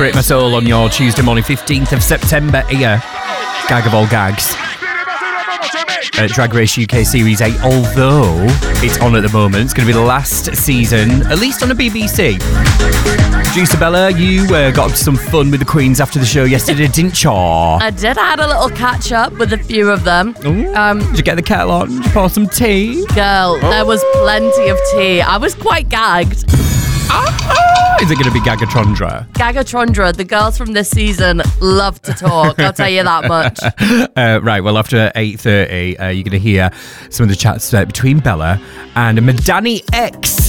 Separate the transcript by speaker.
Speaker 1: Break My Soul on your Tuesday morning, 15th of September. Here, gag of all gags. Drag Race UK Series 8, although it's on at the moment. It's going to be the last season, at least on the BBC. Producer Bella, you got up to some fun with the Queens after the show yesterday, didn't you?
Speaker 2: I did. I had a little catch up with a few of them.
Speaker 1: Did you get the kettle on? Did you pour some tea?
Speaker 2: Girl, there was plenty of tea. I was quite gagged.
Speaker 1: Is it going to be Gagatrondra?
Speaker 2: Gagatrondra, the girls from this season love to talk, I'll tell you that much.
Speaker 1: Right, well, after 8:30, you're going to hear some of the chats between Bella and Madani X.